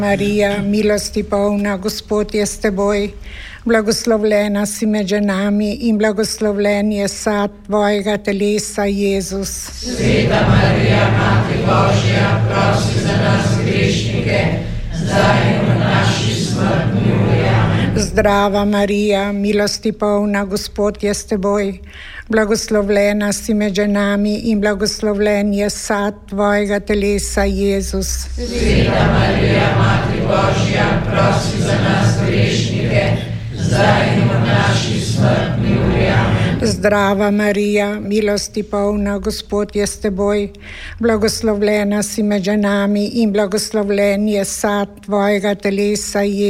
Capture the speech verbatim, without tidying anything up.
Marija, milosti polna, Gospod je s teboj, blagoslovljena si med ženami in blagoslovljen je sad tvojega telesa, Jezus. Sveta Marija, Mati Božja, prosi za nas grešnike, zdaj in v naši smrtni uri. Amen. Zdrava Marija, milosti polna, Gospod je s teboj, blagoslovljena si med ženami in blagoslovljen je sad tvojega telesa, Jezus. Sveta Marija, Mati Božja, prosi za nas grešnike, zdaj in v naši smrtni uri. Amen. Zdrava Marija, milosti polna, Gospod je s teboj, blagoslovljena si med ženami in blagoslovljen je sad tvojega telesa, Jezus.